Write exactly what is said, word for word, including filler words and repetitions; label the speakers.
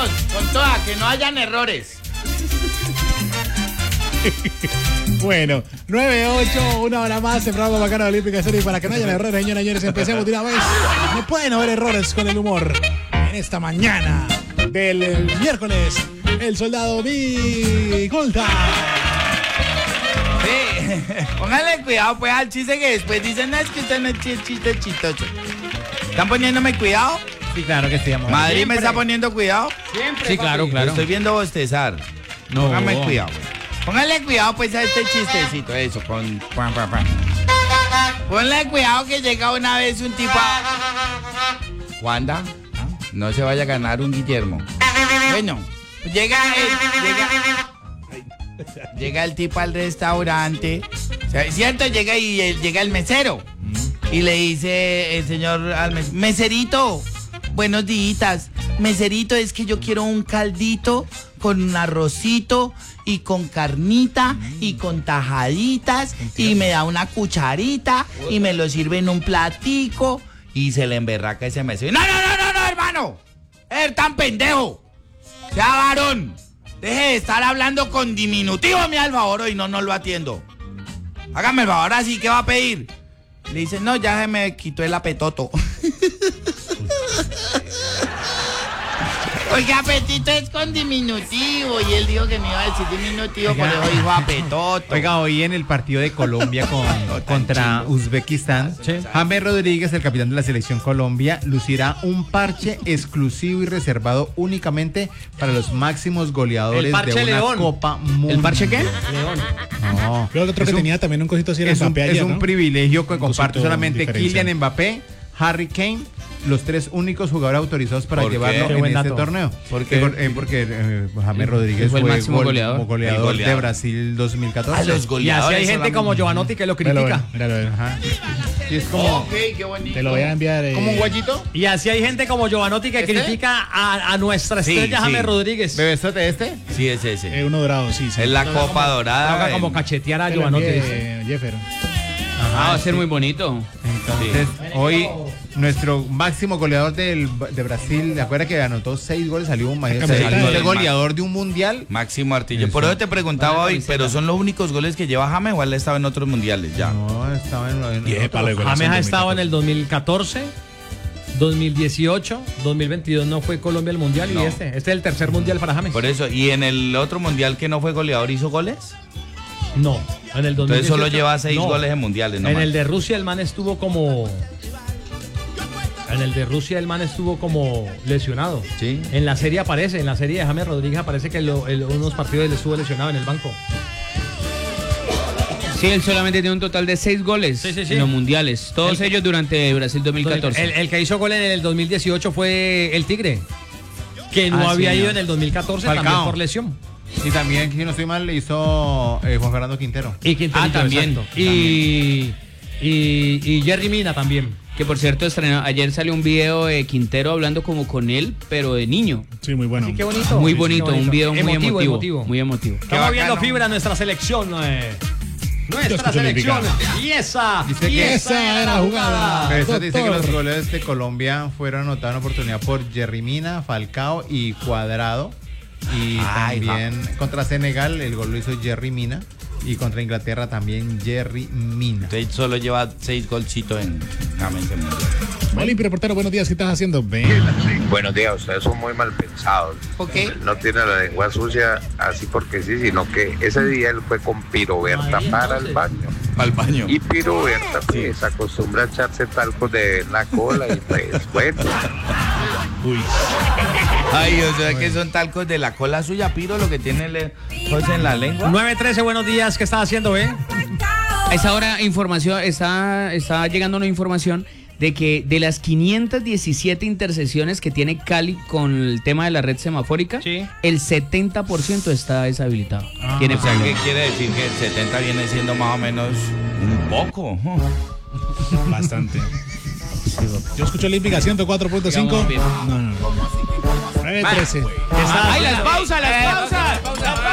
Speaker 1: todos, con todas, que no hayan errores.
Speaker 2: Bueno, nueve ocho, una hora más, el programa bacano de Olímpica Serie. Para que no haya errores, señoras y señores, empecemos de una vez. No pueden haber errores con el humor. En esta mañana del miércoles, el soldado Micolta.
Speaker 1: Sí, pónganle cuidado pues al chiste que después dicen, no, es que usted no es chiste, chiste chistoso. ¿Están poniéndome cuidado?
Speaker 3: Sí, claro que sí, amor.
Speaker 1: ¿Madrid
Speaker 3: Siempre.
Speaker 1: me está poniendo cuidado?
Speaker 3: Siempre. Sí, claro, claro.
Speaker 1: Lo estoy viendo bostezar.
Speaker 3: No.
Speaker 1: Pónganme cuidado. Pónganle cuidado pues a este chistecito, eso, con... Ponle cuidado que llega una vez un tipo a... Wanda, no se vaya a ganar un Guillermo. Bueno, llega el, llega, llega el tipo al restaurante, o sea, ¿cierto? Llega y eh, llega el mesero y le dice el señor al mes, meserito, buenos días, meserito, es que yo quiero un caldito con un arrocito y con carnita y con tajaditas y me da una cucharita y me lo sirve en un platico y se le emberraca ese mesero. No, no, no, no, no, hermano. ¡Er tan pendejo! ¡Sea varón! Deje de estar hablando con diminutivo, mi al favor, y no, no lo atiendo. Hágame el favor, así, ¿qué va a pedir? Le dice, no, ya se me quitó el apetoto. Porque apetito es con diminutivo y él dijo que me iba a decir diminutivo, por eso dijo apetoto.
Speaker 3: Oiga, hoy en el partido de Colombia con, contra Uzbekistán, sí. James Rodríguez, el capitán de la selección Colombia, lucirá un parche exclusivo y reservado únicamente para los máximos goleadores de una León. Copa Mundial.
Speaker 4: ¿El parche qué?
Speaker 2: León. No, creo que otro que un, tenía también un cosito así era
Speaker 3: es
Speaker 2: Mbappé
Speaker 3: un,
Speaker 2: ayer,
Speaker 3: Es un
Speaker 2: ¿no?
Speaker 3: privilegio que comparte solamente Kylian Mbappé, Harry Kane, los tres únicos jugadores autorizados para llevarlo en este dato. torneo.
Speaker 1: ¿Por qué?
Speaker 3: Porque, eh, porque eh, James Rodríguez
Speaker 4: fue el
Speaker 3: fue
Speaker 4: máximo
Speaker 3: gol,
Speaker 4: goleador.
Speaker 3: como goleador, goleador de Brasil dos mil catorce.
Speaker 1: A los goleadores.
Speaker 4: Y así hay gente como Giovanotti que lo critica.
Speaker 2: Míralo, míralo.
Speaker 3: Ajá. Y es como,
Speaker 1: ok, qué bonito.
Speaker 2: Te lo voy a enviar. Eh,
Speaker 3: como un guayito.
Speaker 4: Y así hay gente como Giovanotti que
Speaker 1: ¿Este?
Speaker 4: critica a, a nuestra estrella
Speaker 1: Sí,
Speaker 4: James
Speaker 1: sí.
Speaker 4: Rodríguez.
Speaker 3: ¿Bebé esto de este?
Speaker 1: Sí, es ese.
Speaker 2: eh, uno dorado, sí, sí.
Speaker 1: Es la
Speaker 4: No,
Speaker 1: copa
Speaker 4: como-
Speaker 1: dorada.
Speaker 4: Toca
Speaker 1: en-
Speaker 4: como cachetear a
Speaker 2: Te lo
Speaker 4: Giovanotti.
Speaker 2: envié, Jeffer.
Speaker 4: Ah, va a ser muy bonito.
Speaker 3: Entonces,
Speaker 1: Sí.
Speaker 3: hoy nuestro máximo goleador del, de Brasil, ¿te acuerdas que anotó seis goles? Salió un maestro.
Speaker 2: Seis
Speaker 3: Salió
Speaker 1: goles.
Speaker 3: el goleador de un mundial.
Speaker 1: Máximo Artillo.
Speaker 3: Eso.
Speaker 1: Por eso te preguntaba hoy,
Speaker 4: camiseta.
Speaker 1: pero ¿son los únicos goles que lleva James o él estaba en otros mundiales ya?
Speaker 3: No, estaba en, en
Speaker 2: Y ese palo de
Speaker 3: otro.
Speaker 2: golazo
Speaker 4: James ha
Speaker 2: en
Speaker 4: estado en el
Speaker 2: dos mil
Speaker 4: dos mil catorce, dos mil dieciocho, dos mil veintidós no fue Colombia el mundial
Speaker 1: No.
Speaker 4: y este. Este es el tercer mundial para James.
Speaker 1: Por eso, ¿y en el otro mundial que no fue goleador hizo goles?
Speaker 4: No, en el dos mil dieciocho.
Speaker 1: Entonces solo lleva seis
Speaker 4: no.
Speaker 1: goles en mundiales, ¿no?
Speaker 4: En el de Rusia el man estuvo como... En el de Rusia el man estuvo como lesionado.
Speaker 1: Sí.
Speaker 4: En la serie aparece, en la serie de James Rodríguez aparece que lo, el, unos partidos él estuvo lesionado en el banco.
Speaker 5: Sí, él solamente tiene un total de seis goles
Speaker 4: Sí, sí, sí.
Speaker 5: en los mundiales. Todos
Speaker 4: El-
Speaker 5: ellos durante Brasil dos mil catorce.
Speaker 4: El, el que hizo gol en el dos mil dieciocho fue el Tigre, que no
Speaker 5: Ah,
Speaker 4: había
Speaker 5: sí,
Speaker 4: ido
Speaker 5: no.
Speaker 4: en el dos mil catorce
Speaker 3: Falcao.
Speaker 4: también por lesión.
Speaker 3: Y también, si no estoy mal, le hizo eh, Juan Fernando Quintero.
Speaker 4: Y Quinterito,
Speaker 5: Ah, también,
Speaker 4: exacto. Y, y, y Jerry Mina también.
Speaker 5: Que por cierto, estrenó, ayer salió un video de Quintero hablando como con él, pero de niño.
Speaker 2: Sí, muy bueno.
Speaker 4: Sí, qué bonito.
Speaker 5: Muy
Speaker 4: Sí,
Speaker 5: bonito,
Speaker 4: qué
Speaker 5: un video muy
Speaker 4: Emotivo,
Speaker 5: emotivo.
Speaker 4: emotivo.
Speaker 5: Muy emotivo.
Speaker 4: Estamos
Speaker 1: bacano.
Speaker 4: viendo fibra en nuestra selección. eh. Nuestra
Speaker 2: escucho
Speaker 4: selección.
Speaker 2: Olímpica.
Speaker 4: Y esa.
Speaker 3: Dice
Speaker 4: y
Speaker 3: que
Speaker 2: esa era jugada.
Speaker 3: Pero eso dice que
Speaker 2: Doctor.
Speaker 3: los goles de Colombia fueron anotados en oportunidad por Jerry Mina, Falcao y Cuadrado. Y
Speaker 1: Ay,
Speaker 3: también contra Senegal el gol lo hizo Jerry Mina. Y contra Inglaterra también Jerry Mina.
Speaker 1: Entonces solo lleva seis golcitos en James en mundial.
Speaker 2: Olimpi, reportero, buenos días. ¿Qué estás haciendo? Ven.
Speaker 6: Buenos días, ustedes son muy mal pensados.
Speaker 1: ¿Por qué?
Speaker 6: No tiene la lengua sucia así porque sí, sino que ese día él fue con Piroberta para el baño.
Speaker 1: Al baño.
Speaker 6: Y Piroberta pues acostumbra a echarse talcos de la cola y pues bueno.
Speaker 2: Uy.
Speaker 1: Ay, o sea que son talcos de la cola suya, Piro, lo que tiene el José en la lengua.
Speaker 4: nueve trece, buenos días. ¿Qué estás haciendo, eh?
Speaker 5: A esa hora información, está, está llegando una información de que de las quinientas diecisiete intercesiones que tiene Cali con el tema de la red semafórica,
Speaker 4: Sí.
Speaker 5: el setenta por ciento está deshabilitado. Tiene
Speaker 1: O sea,
Speaker 5: problema.
Speaker 1: ¿qué quiere decir? Que el setenta viene siendo más o menos un poco.
Speaker 2: Bastante. Yo escucho Olímpica ciento cuatro punto cinco.
Speaker 5: Digamos bien.
Speaker 2: No, no, no. nueve trece.
Speaker 4: Está-
Speaker 5: ¡Ay, las pausas, las pausas!